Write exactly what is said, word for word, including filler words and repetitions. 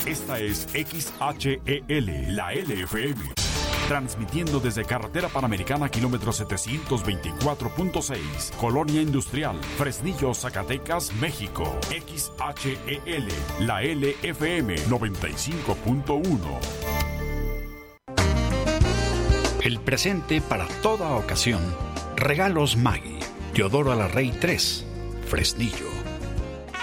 Esta es X H E L, la L F M. Transmitiendo desde Carretera Panamericana, kilómetro setecientos veinticuatro punto seis, Colonia Industrial, Fresnillo, Zacatecas, México. X H E L, la L F M noventa y cinco punto uno. El presente para toda ocasión. Regalos Maggi. Teodoro Alarrey tres, Fresnillo.